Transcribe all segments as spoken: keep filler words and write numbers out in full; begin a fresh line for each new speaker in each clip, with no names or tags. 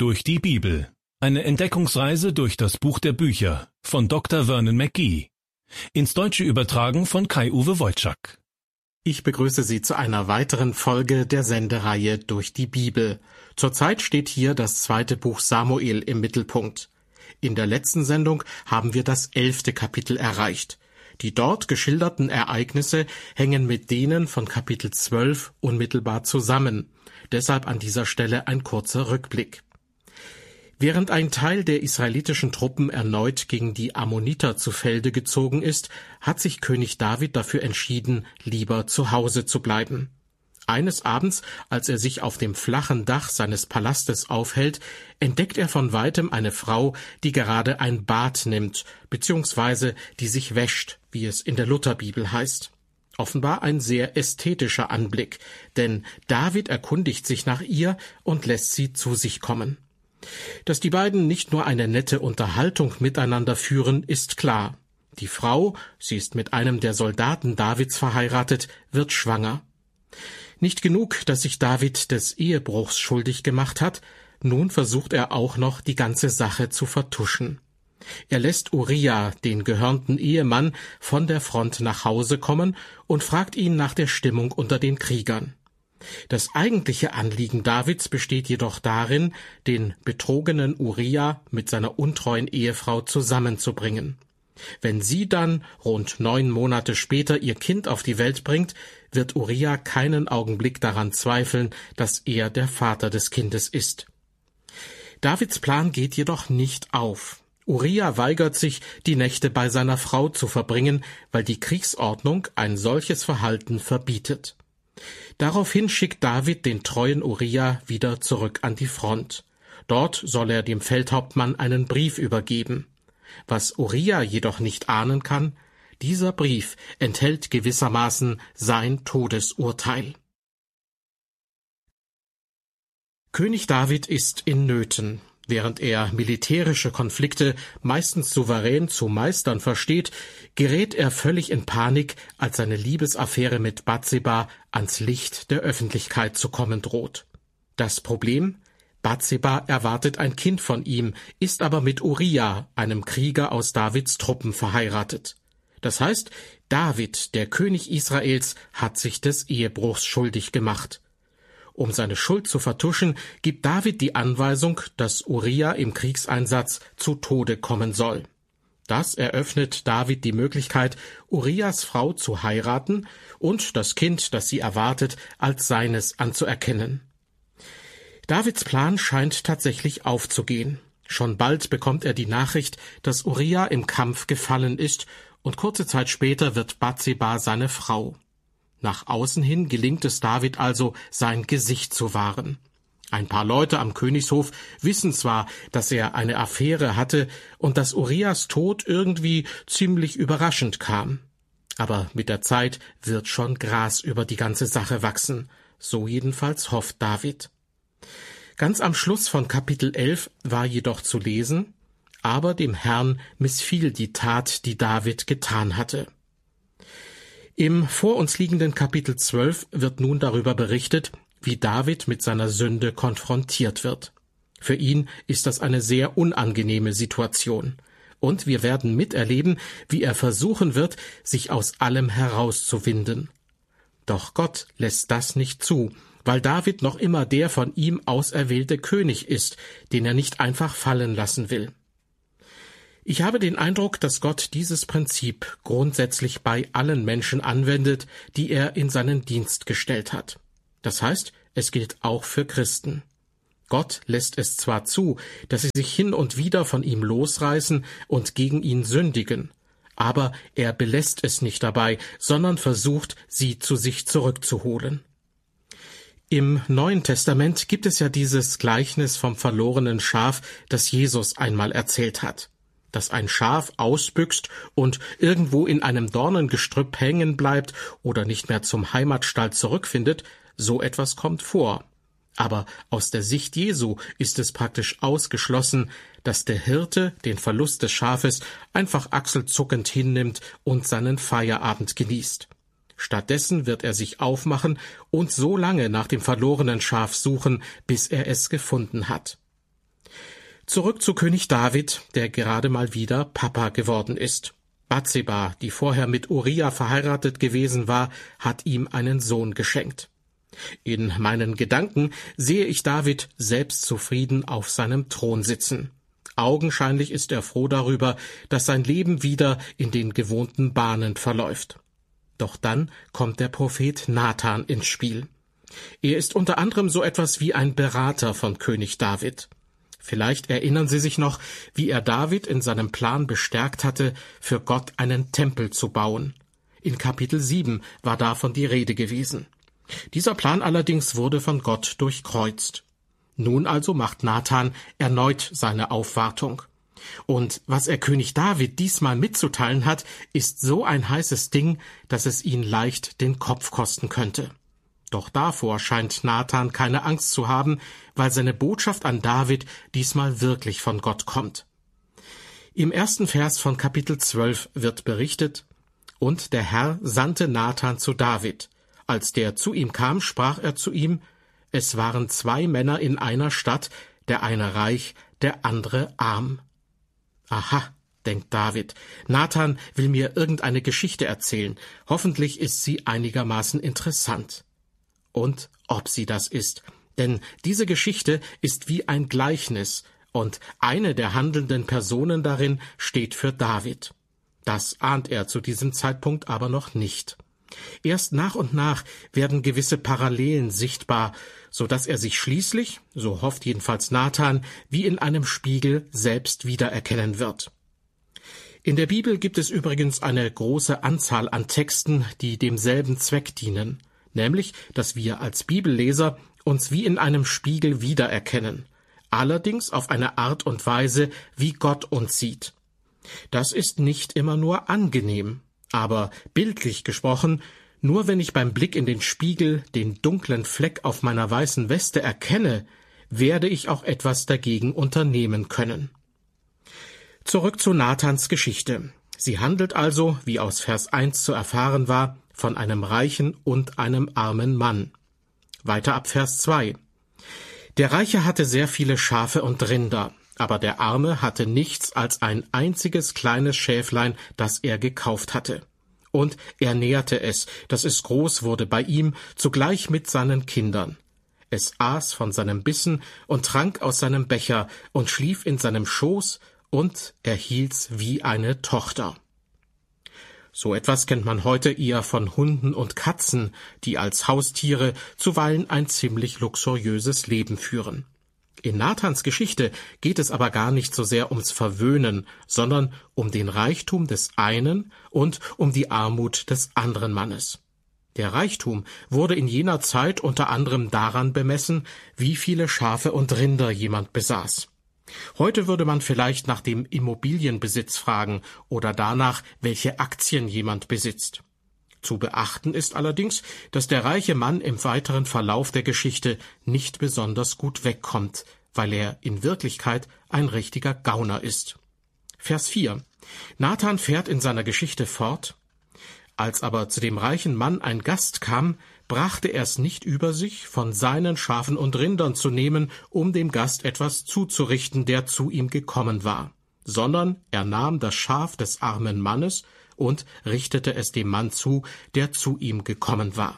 durch die Bibel. Eine Entdeckungsreise durch das Buch der Bücher von Doktor Vernon McGee. Ins Deutsche übertragen von Kai-Uwe Wojczak.
Ich begrüße Sie zu einer weiteren Folge der Sendereihe Durch die Bibel. Zurzeit steht hier das zweite Buch Samuel im Mittelpunkt. In der letzten Sendung haben wir das elfte Kapitel erreicht. Die dort geschilderten Ereignisse hängen mit denen von Kapitel zwölf unmittelbar zusammen. Deshalb an dieser Stelle ein kurzer Rückblick. Während ein Teil der israelitischen Truppen erneut gegen die Ammoniter zu Felde gezogen ist, hat sich König David dafür entschieden, lieber zu Hause zu bleiben. Eines Abends, als er sich auf dem flachen Dach seines Palastes aufhält, entdeckt er von weitem eine Frau, die gerade ein Bad nimmt, beziehungsweise die sich wäscht, wie es in der Lutherbibel heißt. Offenbar ein sehr ästhetischer Anblick, denn David erkundigt sich nach ihr und lässt sie zu sich kommen. Dass die beiden nicht nur eine nette Unterhaltung miteinander führen, ist klar. Die Frau, sie ist mit einem der Soldaten Davids verheiratet, wird schwanger. Nicht genug, dass sich David des Ehebruchs schuldig gemacht hat, nun versucht er auch noch, die ganze Sache zu vertuschen. Er lässt Uriah, den gehörnten Ehemann, von der Front nach Hause kommen und fragt ihn nach der Stimmung unter den Kriegern. Das eigentliche Anliegen Davids besteht jedoch darin, den betrogenen Uriah mit seiner untreuen Ehefrau zusammenzubringen. Wenn sie dann rund neun Monate später ihr Kind auf die Welt bringt, wird Uriah keinen Augenblick daran zweifeln, dass er der Vater des Kindes ist. Davids Plan geht jedoch nicht auf. Uriah weigert sich, die Nächte bei seiner Frau zu verbringen, weil die Kriegsordnung ein solches Verhalten verbietet. Daraufhin schickt David den treuen Uriah wieder zurück an die Front. Dort soll er dem Feldhauptmann einen Brief übergeben. Was Uriah jedoch nicht ahnen kann, dieser Brief enthält gewissermaßen sein Todesurteil. König David ist in Nöten. Während er militärische Konflikte meistens souverän zu meistern versteht, gerät er völlig in Panik, als seine Liebesaffäre mit Batseba ans Licht der Öffentlichkeit zu kommen droht. Das Problem? Batseba erwartet ein Kind von ihm, ist aber mit Uriah, einem Krieger aus Davids Truppen, verheiratet. Das heißt, David, der König Israels, hat sich des Ehebruchs schuldig gemacht. Um seine Schuld zu vertuschen, gibt David die Anweisung, dass Uriah im Kriegseinsatz zu Tode kommen soll. Das eröffnet David die Möglichkeit, Uriahs Frau zu heiraten und das Kind, das sie erwartet, als seines anzuerkennen. Davids Plan scheint tatsächlich aufzugehen. Schon bald bekommt er die Nachricht, dass Uriah im Kampf gefallen ist, und kurze Zeit später wird Batseba seine Frau. Nach außen hin gelingt es David also, sein Gesicht zu wahren. Ein paar Leute am Königshof wissen zwar, dass er eine Affäre hatte und dass Uriahs Tod irgendwie ziemlich überraschend kam. Aber mit der Zeit wird schon Gras über die ganze Sache wachsen. So jedenfalls hofft David. Ganz am Schluss von Kapitel elf war jedoch zu lesen: Aber dem Herrn missfiel die Tat, die David getan hatte. Im vor uns liegenden Kapitel zwölf wird nun darüber berichtet, wie David mit seiner Sünde konfrontiert wird. Für ihn ist das eine sehr unangenehme Situation. Und wir werden miterleben, wie er versuchen wird, sich aus allem herauszuwinden. Doch Gott lässt das nicht zu, weil David noch immer der von ihm auserwählte König ist, den er nicht einfach fallen lassen will. Ich habe den Eindruck, dass Gott dieses Prinzip grundsätzlich bei allen Menschen anwendet, die er in seinen Dienst gestellt hat. Das heißt, es gilt auch für Christen. Gott lässt es zwar zu, dass sie sich hin und wieder von ihm losreißen und gegen ihn sündigen, aber er belässt es nicht dabei, sondern versucht, sie zu sich zurückzuholen. Im Neuen Testament gibt es ja dieses Gleichnis vom verlorenen Schaf, das Jesus einmal erzählt hat. Dass ein Schaf ausbüchst und irgendwo in einem Dornengestrüpp hängen bleibt oder nicht mehr zum Heimatstall zurückfindet, so etwas kommt vor. Aber aus der Sicht Jesu ist es praktisch ausgeschlossen, dass der Hirte den Verlust des Schafes einfach achselzuckend hinnimmt und seinen Feierabend genießt. Stattdessen wird er sich aufmachen und so lange nach dem verlorenen Schaf suchen, bis er es gefunden hat. Zurück zu König David, der gerade mal wieder Papa geworden ist. Bathseba, die vorher mit Uria verheiratet gewesen war, hat ihm einen Sohn geschenkt. In meinen Gedanken sehe ich David selbstzufrieden auf seinem Thron sitzen. Augenscheinlich ist er froh darüber, dass sein Leben wieder in den gewohnten Bahnen verläuft. Doch dann kommt der Prophet Nathan ins Spiel. Er ist unter anderem so etwas wie ein Berater von König David. Vielleicht erinnern Sie sich noch, wie er David in seinem Plan bestärkt hatte, für Gott einen Tempel zu bauen. In Kapitel sieben war davon die Rede gewesen. Dieser Plan allerdings wurde von Gott durchkreuzt. Nun also macht Nathan erneut seine Aufwartung. Und was er König David diesmal mitzuteilen hat, ist so ein heißes Ding, dass es ihn leicht den Kopf kosten könnte. Doch davor scheint Nathan keine Angst zu haben, weil seine Botschaft an David diesmal wirklich von Gott kommt. Im ersten Vers von Kapitel zwölf wird berichtet: Und der Herr sandte Nathan zu David. Als der zu ihm kam, sprach er zu ihm: Es waren zwei Männer in einer Stadt, der eine reich, der andere arm. Aha, denkt David, Nathan will mir irgendeine Geschichte erzählen. Hoffentlich ist sie einigermaßen interessant. Und ob sie das ist, denn diese Geschichte ist wie ein Gleichnis, und eine der handelnden Personen darin steht für David. Das ahnt er zu diesem Zeitpunkt aber noch nicht. Erst nach und nach werden gewisse Parallelen sichtbar, so dass er sich schließlich, so hofft jedenfalls Nathan, wie in einem Spiegel selbst wiedererkennen wird. In der Bibel gibt es übrigens eine große Anzahl an Texten, die demselben Zweck dienen, nämlich, dass wir als Bibelleser uns wie in einem Spiegel wiedererkennen, allerdings auf eine Art und Weise, wie Gott uns sieht. Das ist nicht immer nur angenehm, aber bildlich gesprochen, nur wenn ich beim Blick in den Spiegel den dunklen Fleck auf meiner weißen Weste erkenne, werde ich auch etwas dagegen unternehmen können. Zurück zu Nathans Geschichte. Sie handelt also, wie aus Vers eins zu erfahren war, von einem reichen und einem armen Mann. Weiter ab Vers zwei. Der Reiche hatte sehr viele Schafe und Rinder, aber der Arme hatte nichts als ein einziges kleines Schäflein, das er gekauft hatte. Und er nährte es, dass es groß wurde bei ihm, zugleich mit seinen Kindern. Es aß von seinem Bissen und trank aus seinem Becher und schlief in seinem Schoß, und er hielt's wie eine Tochter. So etwas kennt man heute eher von Hunden und Katzen, die als Haustiere zuweilen ein ziemlich luxuriöses Leben führen. In Nathans Geschichte geht es aber gar nicht so sehr ums Verwöhnen, sondern um den Reichtum des einen und um die Armut des anderen Mannes. Der Reichtum wurde in jener Zeit unter anderem daran bemessen, wie viele Schafe und Rinder jemand besaß. Heute würde man vielleicht nach dem Immobilienbesitz fragen oder danach, welche Aktien jemand besitzt. Zu beachten ist allerdings, dass der reiche Mann im weiteren Verlauf der Geschichte nicht besonders gut wegkommt, weil er in Wirklichkeit ein richtiger Gauner ist. Vers vier. Nathan fährt in seiner Geschichte fort: Als aber zu dem reichen Mann ein Gast kam, brachte er es nicht über sich, von seinen Schafen und Rindern zu nehmen, um dem Gast etwas zuzurichten, der zu ihm gekommen war, sondern er nahm das Schaf des armen Mannes und richtete es dem Mann zu, der zu ihm gekommen war.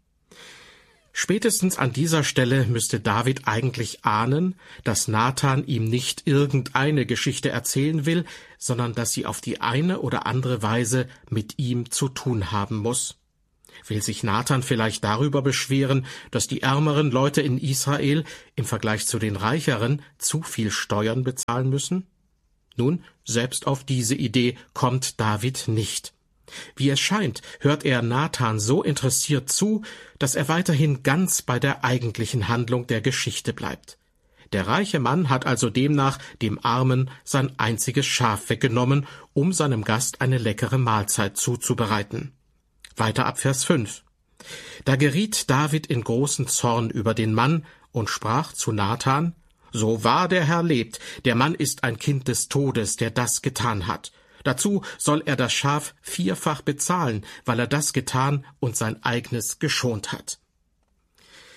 Spätestens an dieser Stelle müsste David eigentlich ahnen, dass Nathan ihm nicht irgendeine Geschichte erzählen will, sondern dass sie auf die eine oder andere Weise mit ihm zu tun haben muss. Will sich Nathan vielleicht darüber beschweren, dass die ärmeren Leute in Israel im Vergleich zu den reicheren zu viel Steuern bezahlen müssen? Nun, selbst auf diese Idee kommt David nicht. Wie es scheint, hört er Nathan so interessiert zu, dass er weiterhin ganz bei der eigentlichen Handlung der Geschichte bleibt. Der reiche Mann hat also demnach dem Armen sein einziges Schaf weggenommen, um seinem Gast eine leckere Mahlzeit zuzubereiten. Weiter ab Vers fünf. Da geriet David in großen Zorn über den Mann und sprach zu Nathan: So wahr der Herr lebt, der Mann ist ein Kind des Todes, der das getan hat. Dazu soll er das Schaf vierfach bezahlen, weil er das getan und sein eigenes geschont hat.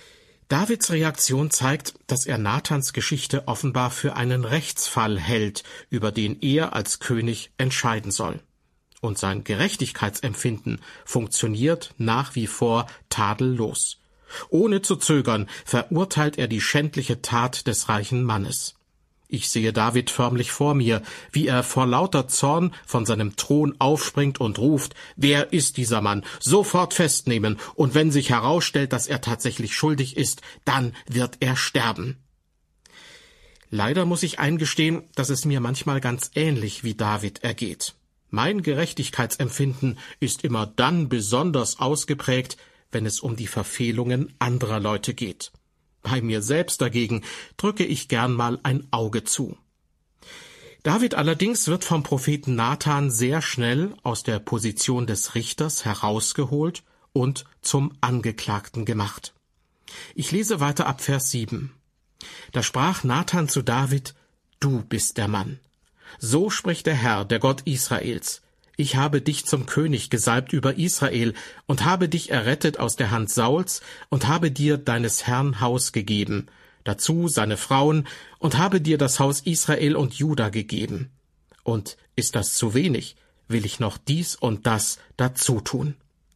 Davids Reaktion zeigt, dass er Nathans Geschichte offenbar für einen Rechtsfall hält, über den er als König entscheiden soll. Und sein Gerechtigkeitsempfinden funktioniert nach wie vor tadellos. Ohne zu zögern verurteilt er die schändliche Tat des reichen Mannes. Ich sehe David förmlich vor mir, wie er vor lauter Zorn von seinem Thron aufspringt und ruft: Wer ist dieser Mann? Sofort festnehmen, und wenn sich herausstellt, dass er tatsächlich schuldig ist, dann wird er sterben. Leider muss ich eingestehen, dass es mir manchmal ganz ähnlich wie David ergeht. Mein Gerechtigkeitsempfinden ist immer dann besonders ausgeprägt, wenn es um die Verfehlungen anderer Leute geht. Bei mir selbst dagegen drücke ich gern mal ein Auge zu. David allerdings wird vom Propheten Nathan sehr schnell aus der Position des Richters herausgeholt und zum Angeklagten gemacht. Ich lese weiter ab Vers sieben. Da sprach Nathan zu David: Du bist der Mann. So spricht der Herr, der Gott Israels: Ich habe dich zum König gesalbt über Israel und habe dich errettet aus der Hand Sauls und habe dir deines Herrn Haus gegeben, dazu seine Frauen, und habe dir das Haus Israel und Juda gegeben. Und ist das zu wenig, will ich noch dies und das dazu tun.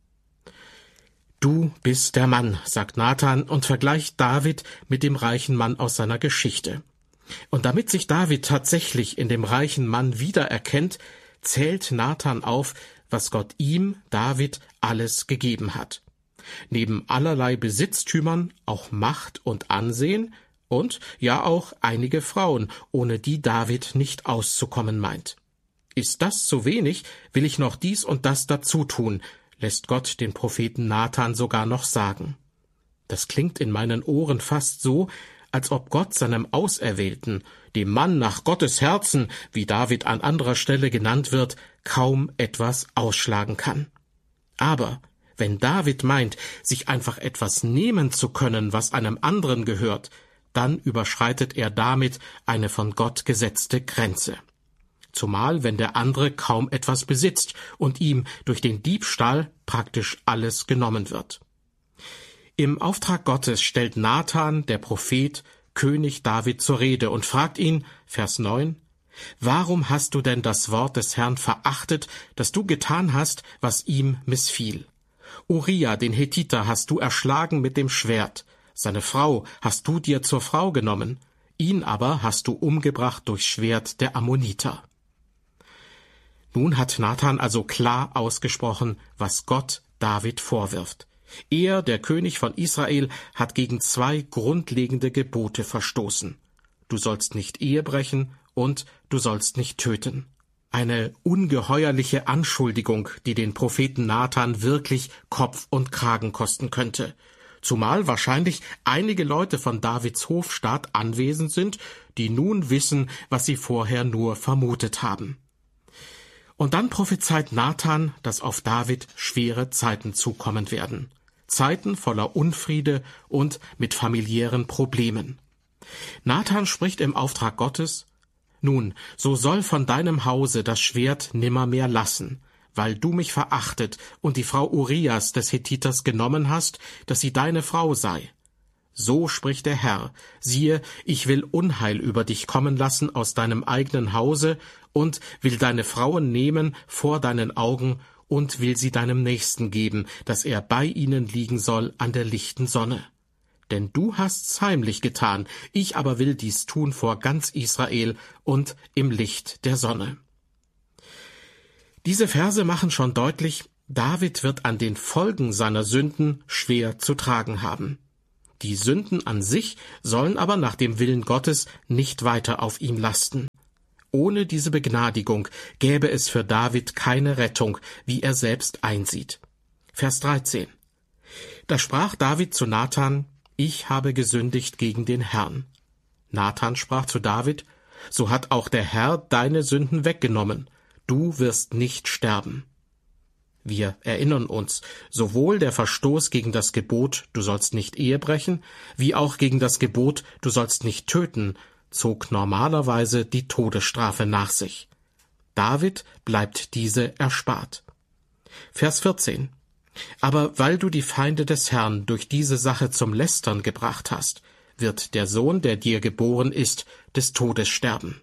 Du bist der Mann, sagt Nathan und vergleicht David mit dem reichen Mann aus seiner Geschichte. Und damit sich David tatsächlich in dem reichen Mann wiedererkennt, zählt Nathan auf, was Gott ihm, David, alles gegeben hat. Neben allerlei Besitztümern auch Macht und Ansehen und ja auch einige Frauen, ohne die David nicht auszukommen meint. Ist das zu wenig, will ich noch dies und das dazu tun, lässt Gott den Propheten Nathan sogar noch sagen. Das klingt in meinen Ohren fast so, als ob Gott seinem Auserwählten, dem Mann nach Gottes Herzen, wie David an anderer Stelle genannt wird, kaum etwas ausschlagen kann. Aber wenn David meint, sich einfach etwas nehmen zu können, was einem anderen gehört, dann überschreitet er damit eine von Gott gesetzte Grenze. Zumal wenn der andere kaum etwas besitzt und ihm durch den Diebstahl praktisch alles genommen wird. Im Auftrag Gottes stellt Nathan, der Prophet, König David zur Rede und fragt ihn, Vers neun, »Warum hast du denn das Wort des Herrn verachtet, dass du getan hast, was ihm missfiel? Uria, den Hethiter, hast du erschlagen mit dem Schwert, seine Frau hast du dir zur Frau genommen, ihn aber hast du umgebracht durch Schwert der Ammoniter.« Nun hat Nathan also klar ausgesprochen, was Gott David vorwirft. Er, der König von Israel, hat gegen zwei grundlegende Gebote verstoßen. Du sollst nicht Ehe brechen und du sollst nicht töten. Eine ungeheuerliche Anschuldigung, die den Propheten Nathan wirklich Kopf und Kragen kosten könnte. Zumal wahrscheinlich einige Leute von Davids Hofstaat anwesend sind, die nun wissen, was sie vorher nur vermutet haben. Und dann prophezeit Nathan, dass auf David schwere Zeiten zukommen werden. Zeiten voller Unfriede und mit familiären Problemen. Nathan spricht im Auftrag Gottes: Nun, so soll von deinem Hause das Schwert nimmermehr lassen, weil du mich verachtet und die Frau Urias des Hethiters genommen hast, dass sie deine Frau sei. So spricht der Herr: Siehe, ich will Unheil über dich kommen lassen aus deinem eigenen Hause und will deine Frauen nehmen vor deinen Augen und will sie deinem Nächsten geben, dass er bei ihnen liegen soll an der lichten Sonne. Denn du hast's heimlich getan, ich aber will dies tun vor ganz Israel und im Licht der Sonne. Diese Verse machen schon deutlich, David wird an den Folgen seiner Sünden schwer zu tragen haben. Die Sünden an sich sollen aber nach dem Willen Gottes nicht weiter auf ihm lasten. Ohne diese Begnadigung gäbe es für David keine Rettung, wie er selbst einsieht. Vers dreizehn. Da sprach David zu Nathan: Ich habe gesündigt gegen den Herrn. Nathan sprach zu David: So hat auch der Herr deine Sünden weggenommen. Du wirst nicht sterben. Wir erinnern uns, sowohl der Verstoß gegen das Gebot, du sollst nicht Ehe brechen, wie auch gegen das Gebot, du sollst nicht töten, zog normalerweise die Todesstrafe nach sich. David bleibt diese erspart. Vers vierzehn. Aber weil du die Feinde des Herrn durch diese Sache zum Lästern gebracht hast, wird der Sohn, der dir geboren ist, des Todes sterben.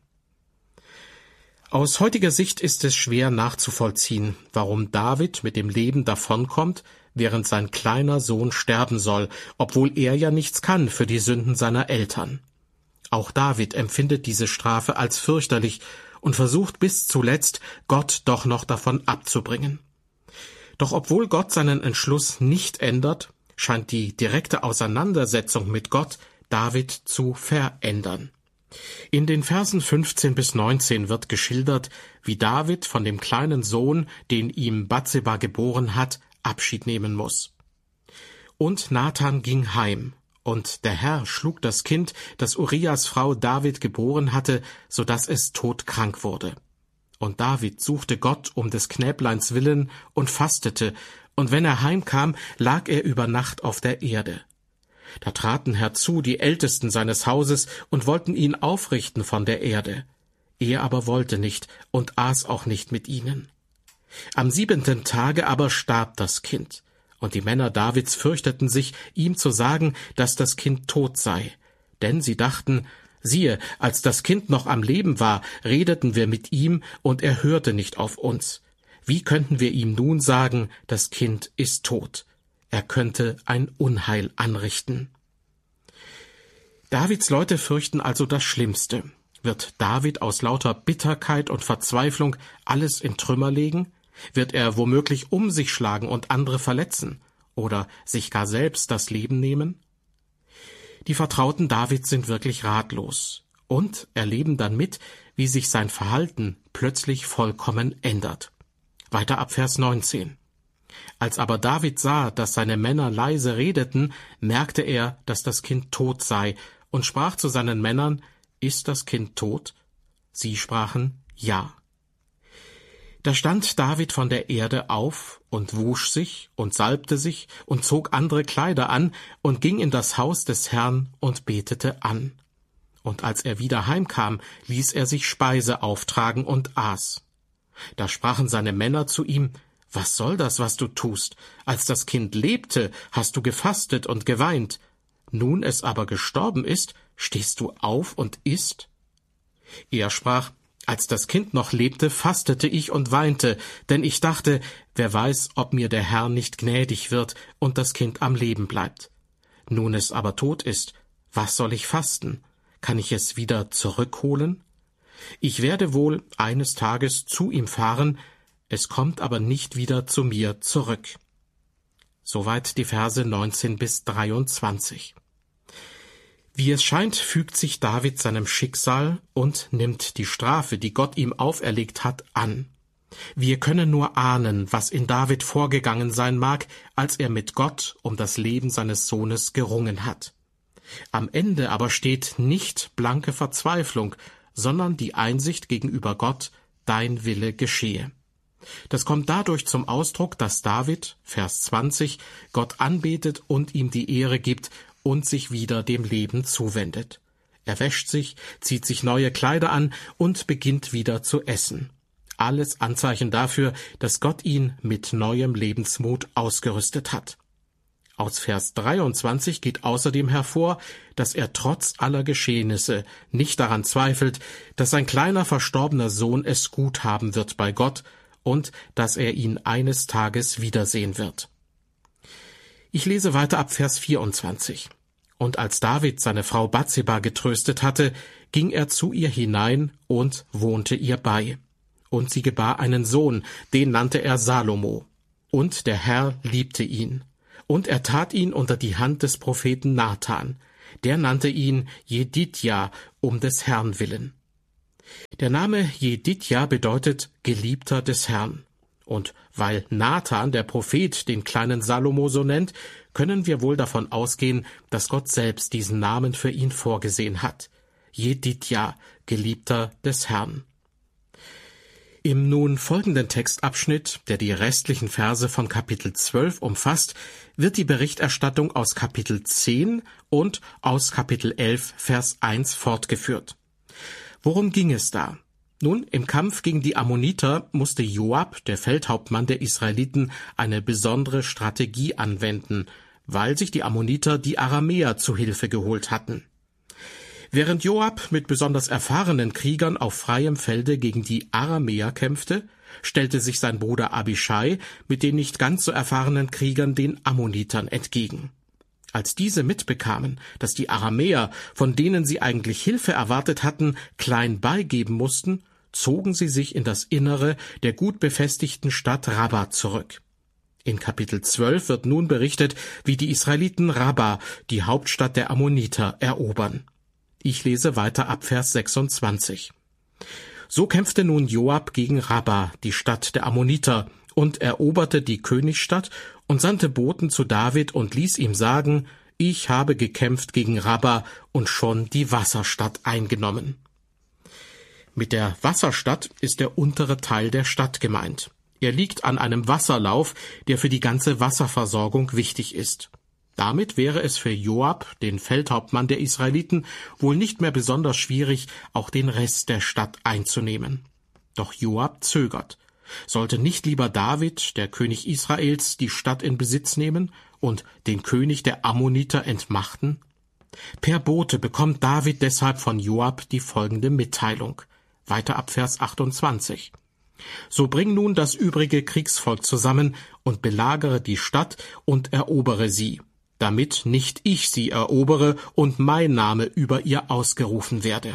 Aus heutiger Sicht ist es schwer nachzuvollziehen, warum David mit dem Leben davonkommt, während sein kleiner Sohn sterben soll, obwohl er ja nichts kann für die Sünden seiner Eltern. Auch David empfindet diese Strafe als fürchterlich und versucht bis zuletzt, Gott doch noch davon abzubringen. Doch obwohl Gott seinen Entschluss nicht ändert, scheint die direkte Auseinandersetzung mit Gott David zu verändern. In den Versen fünfzehn bis neunzehn wird geschildert, wie David von dem kleinen Sohn, den ihm Batseba geboren hat, Abschied nehmen muss. Und Nathan ging heim, und der Herr schlug das Kind, das Urias Frau David geboren hatte, so dass es todkrank wurde. Und David suchte Gott um des Knäbleins willen und fastete, und wenn er heimkam, lag er über Nacht auf der Erde. Da traten herzu die Ältesten seines Hauses und wollten ihn aufrichten von der Erde. Er aber wollte nicht und aß auch nicht mit ihnen. Am siebenten Tage aber starb das Kind, und die Männer Davids fürchteten sich, ihm zu sagen, dass das Kind tot sei. Denn sie dachten, siehe, als das Kind noch am Leben war, redeten wir mit ihm, und er hörte nicht auf uns. Wie könnten wir ihm nun sagen, das Kind ist tot? Er könnte ein Unheil anrichten. Davids Leute fürchten also das Schlimmste. Wird David aus lauter Bitterkeit und Verzweiflung alles in Trümmer legen? Wird er womöglich um sich schlagen und andere verletzen? Oder sich gar selbst das Leben nehmen? Die Vertrauten Davids sind wirklich ratlos und erleben dann mit, wie sich sein Verhalten plötzlich vollkommen ändert. Weiter ab Vers neunzehn. Als aber David sah, dass seine Männer leise redeten, merkte er, dass das Kind tot sei, und sprach zu seinen Männern, »Ist das Kind tot?« Sie sprachen, »Ja.« Da stand David von der Erde auf und wusch sich und salbte sich und zog andere Kleider an und ging in das Haus des Herrn und betete an. Und als er wieder heimkam, ließ er sich Speise auftragen und aß. Da sprachen seine Männer zu ihm, »Was soll das, was du tust? Als das Kind lebte, hast du gefastet und geweint. Nun es aber gestorben ist, stehst du auf und isst?« Er sprach, »Als das Kind noch lebte, fastete ich und weinte, denn ich dachte, wer weiß, ob mir der Herr nicht gnädig wird und das Kind am Leben bleibt. Nun es aber tot ist, was soll ich fasten? Kann ich es wieder zurückholen? Ich werde wohl eines Tages zu ihm fahren, es kommt aber nicht wieder zu mir zurück.« Soweit die Verse neunzehn bis dreiundzwanzig. Wie es scheint, fügt sich David seinem Schicksal und nimmt die Strafe, die Gott ihm auferlegt hat, an. Wir können nur ahnen, was in David vorgegangen sein mag, als er mit Gott um das Leben seines Sohnes gerungen hat. Am Ende aber steht nicht blanke Verzweiflung, sondern die Einsicht gegenüber Gott, dein Wille geschehe. Das kommt dadurch zum Ausdruck, dass David, Vers zwanzig, Gott anbetet und ihm die Ehre gibt und sich wieder dem Leben zuwendet. Er wäscht sich, zieht sich neue Kleider an und beginnt wieder zu essen. Alles Anzeichen dafür, dass Gott ihn mit neuem Lebensmut ausgerüstet hat. Aus Vers dreiundzwanzig geht außerdem hervor, dass er trotz aller Geschehnisse nicht daran zweifelt, dass sein kleiner verstorbener Sohn es gut haben wird bei Gott und dass er ihn eines Tages wiedersehen wird. Ich lese weiter ab Vers vierundzwanzig. Und als David seine Frau Batseba getröstet hatte, ging er zu ihr hinein und wohnte ihr bei. Und sie gebar einen Sohn, den nannte er Salomo. Und der Herr liebte ihn. Und er tat ihn unter die Hand des Propheten Nathan. Der nannte ihn Jedidja um des Herrn willen. Der Name Jedidja bedeutet Geliebter des Herrn. Und weil Nathan, der Prophet, den kleinen Salomo so nennt, können wir wohl davon ausgehen, dass Gott selbst diesen Namen für ihn vorgesehen hat. Jedidja, Geliebter des Herrn. Im nun folgenden Textabschnitt, der die restlichen Verse von Kapitel zwölf umfasst, wird die Berichterstattung aus Kapitel zehn und aus Kapitel elf, Vers eins fortgeführt. Worum ging es da? Nun, im Kampf gegen die Ammoniter musste Joab, der Feldhauptmann der Israeliten, eine besondere Strategie anwenden, weil sich die Ammoniter die Aramäer zu Hilfe geholt hatten. Während Joab mit besonders erfahrenen Kriegern auf freiem Felde gegen die Aramäer kämpfte, stellte sich sein Bruder Abischai mit den nicht ganz so erfahrenen Kriegern den Ammonitern entgegen. Als diese mitbekamen, dass die Aramäer, von denen sie eigentlich Hilfe erwartet hatten, klein beigeben mussten, zogen sie sich in das Innere der gut befestigten Stadt Rabba zurück. In Kapitel zwölf wird nun berichtet, wie die Israeliten Rabba, die Hauptstadt der Ammoniter, erobern. Ich lese weiter ab Vers sechsundzwanzig. So kämpfte nun Joab gegen Rabba, die Stadt der Ammoniter, und eroberte die Königsstadt und sandte Boten zu David und ließ ihm sagen, ich habe gekämpft gegen Rabba und schon die Wasserstadt eingenommen. Mit der Wasserstadt ist der untere Teil der Stadt gemeint. Er liegt an einem Wasserlauf, der für die ganze Wasserversorgung wichtig ist. Damit wäre es für Joab, den Feldhauptmann der Israeliten, wohl nicht mehr besonders schwierig, auch den Rest der Stadt einzunehmen. Doch Joab zögert. Sollte nicht lieber David, der König Israels, die Stadt in Besitz nehmen und den König der Ammoniter entmachten? Per Bote bekommt David deshalb von Joab die folgende Mitteilung. Weiter ab Vers achtundzwanzig. So bring nun das übrige Kriegsvolk zusammen und belagere die Stadt und erobere sie, damit nicht ich sie erobere und mein Name über ihr ausgerufen werde.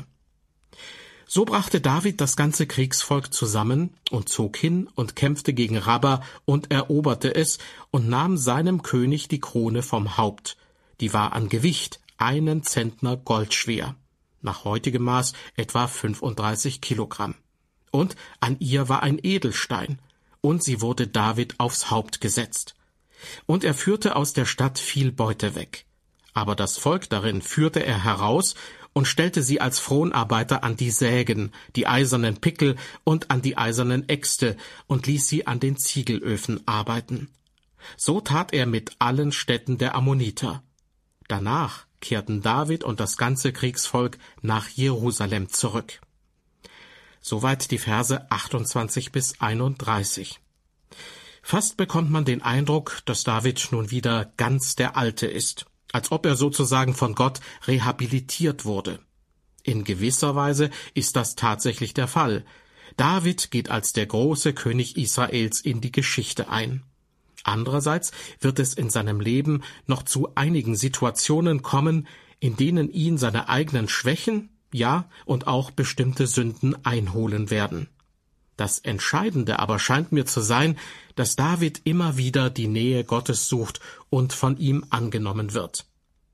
So brachte David das ganze Kriegsvolk zusammen und zog hin und kämpfte gegen Rabba und eroberte es und nahm seinem König die Krone vom Haupt. Die war an Gewicht einen Zentner Gold schwer. Nach heutigem Maß etwa fünfunddreißig Kilogramm. Und an ihr war ein Edelstein, und sie wurde David aufs Haupt gesetzt. Und er führte aus der Stadt viel Beute weg. Aber das Volk darin führte er heraus und stellte sie als Fronarbeiter an die Sägen, die eisernen Pickel und an die eisernen Äxte und ließ sie an den Ziegelöfen arbeiten. So tat er mit allen Städten der Ammoniter. Danach kehrten David und das ganze Kriegsvolk nach Jerusalem zurück. Soweit die Verse achtundzwanzig bis einunddreißig. Fast bekommt man den Eindruck, dass David nun wieder ganz der Alte ist, als ob er sozusagen von Gott rehabilitiert wurde. In gewisser Weise ist das tatsächlich der Fall. David geht als der große König Israels in die Geschichte ein. Andererseits wird es in seinem Leben noch zu einigen Situationen kommen, in denen ihn seine eigenen Schwächen, ja, und auch bestimmte Sünden einholen werden. Das Entscheidende aber scheint mir zu sein, dass David immer wieder die Nähe Gottes sucht und von ihm angenommen wird.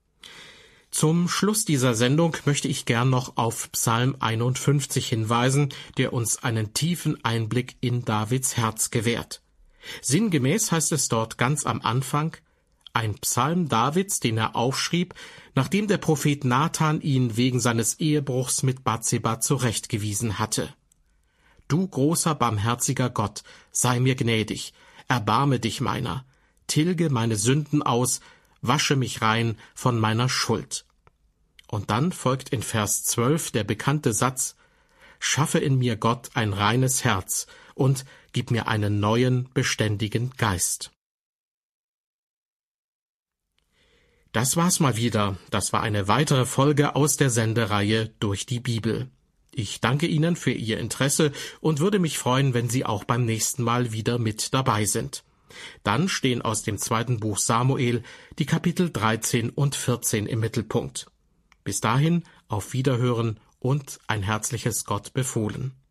Zum Schluss dieser Sendung möchte ich gern noch auf Psalm einundfünfzig hinweisen, der uns einen tiefen Einblick in Davids Herz gewährt. Sinngemäß heißt es dort ganz am Anfang, ein Psalm Davids, den er aufschrieb, nachdem der Prophet Nathan ihn wegen seines Ehebruchs mit Bathseba zurechtgewiesen hatte. Du großer, barmherziger Gott, sei mir gnädig, erbarme dich meiner, tilge meine Sünden aus, wasche mich rein von meiner Schuld. Und dann folgt in Vers zwölf der bekannte Satz, schaffe in mir Gott ein reines Herz und gib mir einen neuen, beständigen Geist. Das war's mal wieder. Das war eine weitere Folge aus der Sendereihe Durch die Bibel. Ich danke Ihnen für Ihr Interesse und würde mich freuen, wenn Sie auch beim nächsten Mal wieder mit dabei sind. Dann stehen aus dem zweiten Buch Samuel die Kapitel dreizehn und vierzehn im Mittelpunkt. Bis dahin auf Wiederhören und ein herzliches Gott befohlen.